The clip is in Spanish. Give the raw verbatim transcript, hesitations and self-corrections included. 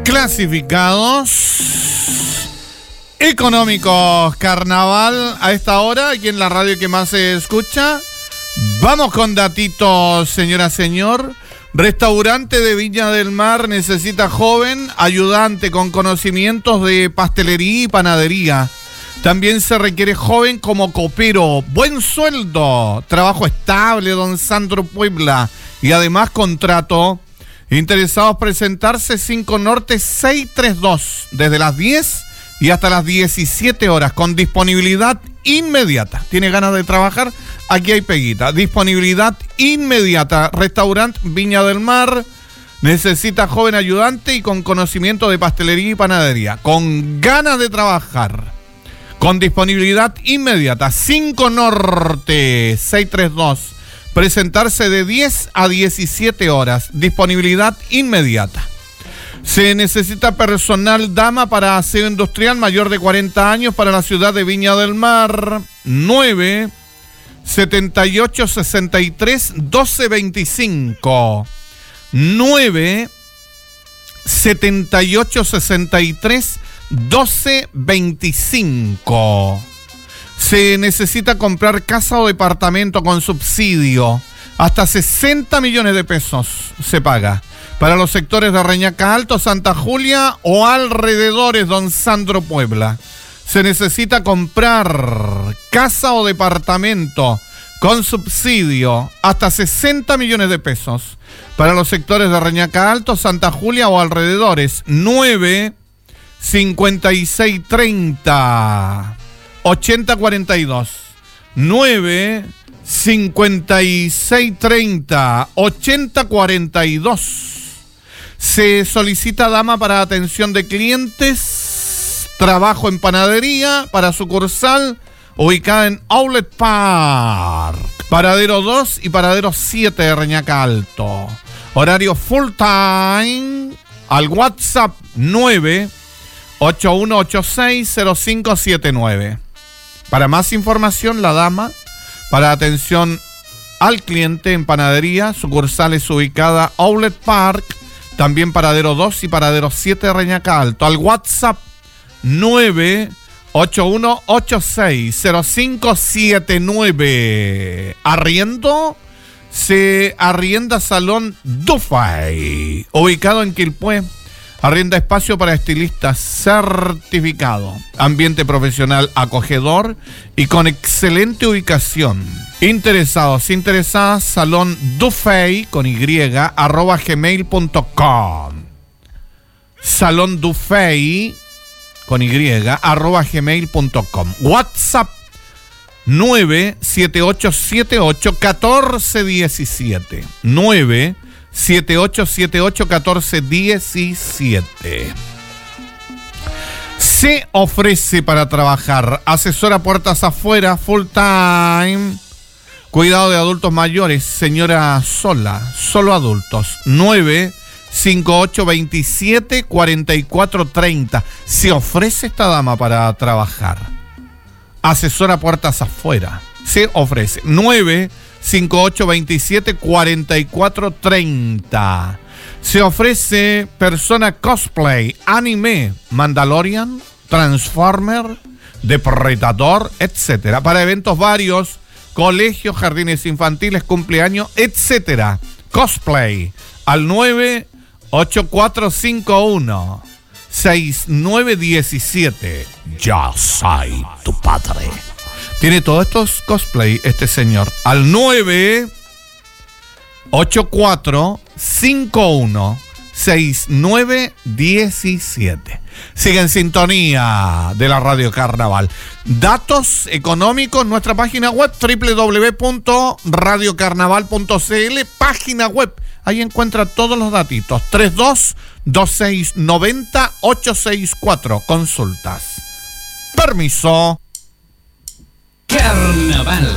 Clasificados económicos Carnaval a esta hora, aquí en la radio que más se escucha. Vamos con datitos, señora, señor. Restaurante de Viña del Mar necesita joven ayudante con conocimientos de pastelería y panadería. También se requiere joven como copero. Buen sueldo, trabajo estable, don Sandro Puebla. Y además contrato. Interesados presentarse cinco Norte seiscientos treinta y dos, desde las diez y hasta las diecisiete horas, con disponibilidad inmediata. ¿Tiene ganas de trabajar? Aquí hay peguita. Disponibilidad inmediata. Restaurante Viña del Mar necesita joven ayudante y con conocimiento de pastelería y panadería. Con ganas de trabajar. Con disponibilidad inmediata. cinco Norte seiscientos treinta y dos. Presentarse de diez a diecisiete horas. Disponibilidad inmediata. Se necesita personal dama para aseo industrial mayor de cuarenta años para la ciudad de Viña del Mar. nueve setenta y ocho sesenta y tres doce veinticinco. nueve setenta y ocho sesenta y tres doce veinticinco. Se necesita comprar casa o departamento con subsidio. Hasta sesenta millones de pesos se paga. Para los sectores de Reñaca Alto, Santa Julia o alrededores, don Sandro Puebla. Se necesita comprar casa o departamento con subsidio. Hasta sesenta millones de pesos. Para los sectores de Reñaca Alto, Santa Julia o alrededores. nueve cincuenta y seis treinta ochenta cuarenta y dos. nueve cincuenta y seis treinta ochenta cuarenta y dos. Se solicita dama para atención de clientes, trabajo en panadería para sucursal ubicada en Outlet Park, paradero dos y paradero siete de Reñaca Alto. Horario full time al WhatsApp nueve ocho uno ocho seis cero cinco siete nueve. Para más información, la dama para atención al cliente en panadería, sucursales ubicada Outlet Park, también paradero dos y paradero siete de Reñaca Alto. Al WhatsApp nueve ocho uno ocho seis cero cinco siete nueve. Arriendo, se arrienda Salón Dufay, ubicado en Quilpué. Arrienda espacio para estilistas certificado. Ambiente profesional acogedor y con excelente ubicación. Interesados, interesadas, Salón Dufay con Y, arroba gmail punto com. Salón Dufay con Y, arroba gmail punto com. WhatsApp nueve siete ocho siete ocho uno cuatro uno siete. nueve siete ocho siete ocho uno cuatro uno siete. Se ofrece para trabajar asesora puertas afuera, full time, cuidado de adultos mayores, señora sola, solo adultos. nueve cinco ocho dos siete cuatro cuatro tres cero. Se ofrece esta dama para trabajar. Asesora puertas afuera. Se ofrece. nueve cinco ocho dos siete cuatro cuatro tres cero. Se ofrece persona cosplay, anime, Mandalorian, Transformer, Depredador, etcétera. Para eventos varios, colegios, jardines infantiles, cumpleaños, etcétera. Cosplay al nueve ocho cuatro cinco uno seis nueve uno siete. Ya soy tu padre. Tiene todos estos cosplay este señor. Al nueve ocho cuatro cinco uno seis nueve uno siete. Sigue en sintonía de la Radio Carnaval. Datos económicos, nuestra página web doble u doble u doble u punto radio carnaval punto c l. Página web. Ahí encuentra todos los datitos. tres dos dos seis nueve cero ocho seis cuatro. Consultas. Permiso. Carnaval.